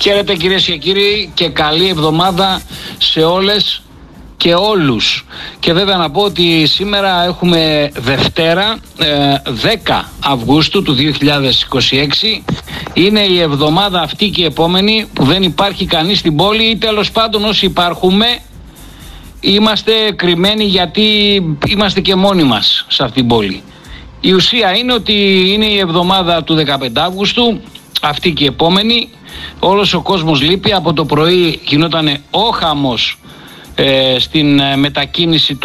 Χαίρετε κυρίες και κύριοι και καλή εβδομάδα σε όλες και όλους. Και βέβαια να πω ότι σήμερα έχουμε Δευτέρα 10 Αυγούστου του 2026. Είναι η εβδομάδα αυτή και η επόμενη που δεν υπάρχει κανείς στην πόλη, ή τέλος πάντων όσοι υπάρχουμε είμαστε κρυμμένοι, γιατί είμαστε και μόνοι μας σε αυτήν την πόλη. Η ουσία είναι ότι είναι η εβδομάδα του 15 Αυγούστου, αυτή και η επόμενη. Όλος ο κόσμος λείπει. Από το πρωί γινόταν ο χαμός στην μετακίνηση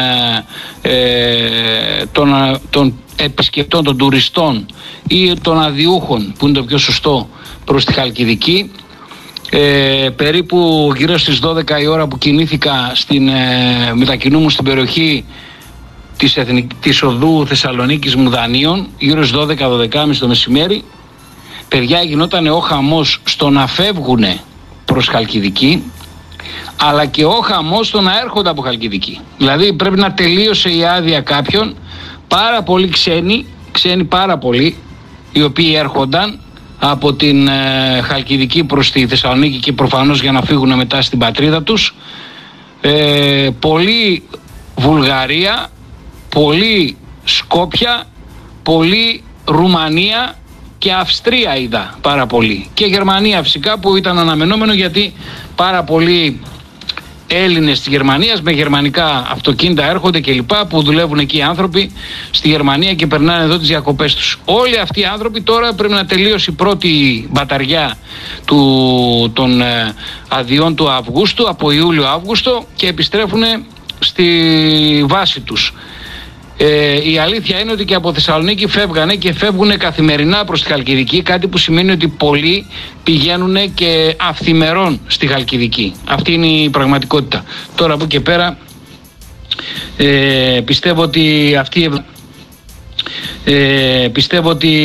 των επισκεπτών, των τουριστών ή των αδιούχων, που είναι το πιο σωστό, προς τη Χαλκιδική. Περίπου γύρω στις 12 η ώρα που κινήθηκα μετακινούμουν στην περιοχή της οδού Θεσσαλονίκης Μουδανίων, γύρω στις 12-12.30 το μεσημέρι, παιδιά, γινόταν ο χαμός στο να φεύγουνε προς Χαλκιδική, αλλά και ο χαμός στο να έρχονται από Χαλκιδική. Δηλαδή πρέπει να τελείωσε η άδεια κάποιων, πάρα πολλοί ξένοι πάρα πολλοί, οι οποίοι έρχονταν από την Χαλκιδική προς τη Θεσσαλονίκη και προφανώς για να φύγουν μετά στην πατρίδα τους. Πολλοί Βουλγαρία, πολλοί Σκόπια, πολλοί Ρουμανία και Αυστρία είδα πάρα πολύ. Και Γερμανία φυσικά, που ήταν αναμενόμενο, γιατί πάρα πολλοί Έλληνες της Γερμανίας με γερμανικά αυτοκίνητα έρχονται και λοιπά, που δουλεύουν εκεί οι άνθρωποι στη Γερμανία και περνάνε εδώ τις διακοπές τους. Όλοι αυτοί οι άνθρωποι τώρα πρέπει να τελείωσει η πρώτη μπαταριά των αδειών του Αυγούστου, από Ιούλιο-Αύγουστο, και επιστρέφουν στη βάση τους. Η αλήθεια είναι ότι και από Θεσσαλονίκη φεύγανε και φεύγουν καθημερινά προς τη Χαλκιδική, κάτι που σημαίνει ότι πολλοί πηγαίνουν και αυθημερών στη Χαλκιδική. Αυτή είναι η πραγματικότητα. Τώρα από και πέρα πιστεύω ότι